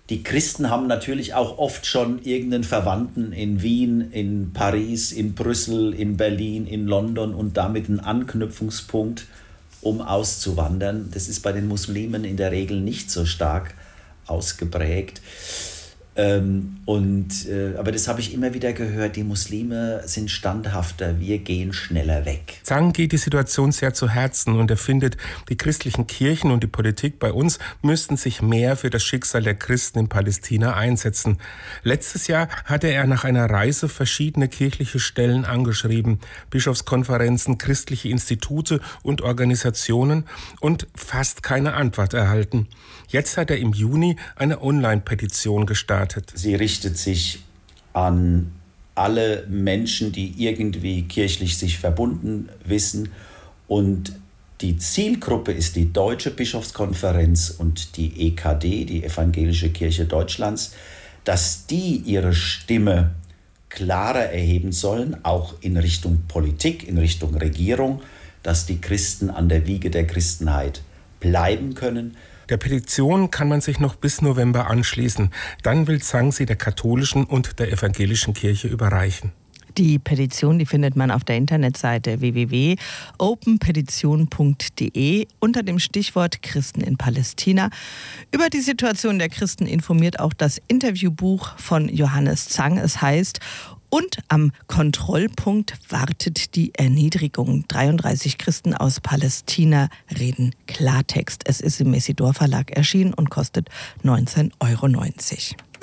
Die Christen haben natürlich auch oft schon irgendeinen Verwandten in Wien, in Paris, in Brüssel, in Berlin, in London und damit einen Anknüpfungspunkt, um auszuwandern. Das ist bei den Muslimen in der Regel nicht so stark ausgeprägt. Aber das habe ich immer wieder gehört, die Muslime sind standhafter, wir gehen schneller weg. Zhang geht die Situation sehr zu Herzen und er findet, die christlichen Kirchen und die Politik bei uns müssten sich mehr für das Schicksal der Christen in Palästina einsetzen. Letztes Jahr hatte er nach einer Reise verschiedene kirchliche Stellen angeschrieben, Bischofskonferenzen, christliche Institute und Organisationen und fast keine Antwort erhalten. Jetzt hat er im Juni eine Online-Petition gestartet. Sie richtet sich an alle Menschen, die irgendwie kirchlich sich verbunden wissen. Und die Zielgruppe ist die Deutsche Bischofskonferenz und die EKD, die Evangelische Kirche Deutschlands, dass die ihre Stimme klarer erheben sollen, auch in Richtung Politik, in Richtung Regierung, dass die Christen an der Wiege der Christenheit bleiben können. Der Petition kann man sich noch bis November anschließen. Dann will Zhang sie der katholischen und der evangelischen Kirche überreichen. Die Petition, die findet man auf der Internetseite www.openpetition.de unter dem Stichwort Christen in Palästina. Über die Situation der Christen informiert auch das Interviewbuch von Johannes Zhang. Es heißt: Und am Kontrollpunkt wartet die Erniedrigung. 33 Christen aus Palästina reden Klartext. Es ist im Messidor Verlag erschienen und kostet 19,90 €.